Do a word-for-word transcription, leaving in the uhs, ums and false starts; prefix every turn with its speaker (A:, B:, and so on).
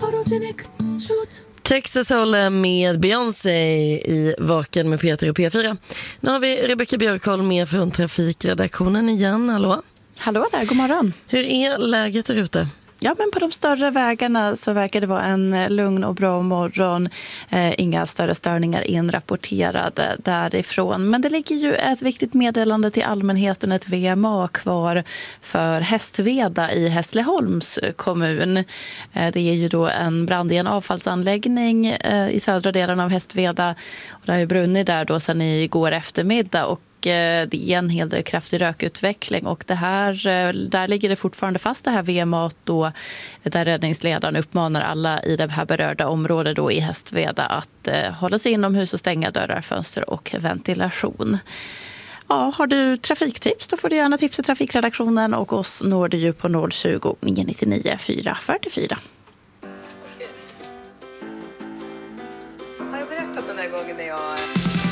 A: Texas håller med Beyoncé i Vaken med Peter och P fyra. Nu har vi Rebecka Björkholm med från trafikredaktionen igen. Hallå?
B: Hallå där, god morgon.
A: Hur är läget där ute?
B: Ja, men på de större vägarna så verkar det vara en lugn och bra morgon. Eh, inga större störningar inrapporterade därifrån. Men det ligger ju ett viktigt meddelande till allmänheten, ett V M A kvar för Hästveda i Hässleholms kommun. Eh, det är ju då en brand i en avfallsanläggning eh, i södra delen av Hästveda. Och det har ju brunnit där då sedan igår eftermiddag och det är en hel del kraftig rökutveckling och det här, där ligger det fortfarande fast det här V M A då, där räddningsledaren uppmanar alla i det här berörda området då i Hästveda att eh, hålla sig inomhus och stänga dörrar, fönster och ventilation. Ja, har du trafiktips då får du gärna tipsa trafikredaktionen och oss når du ju på noll tjugo, nio nio fyra fyra fyra.
C: Har jag berättat den där gången när jag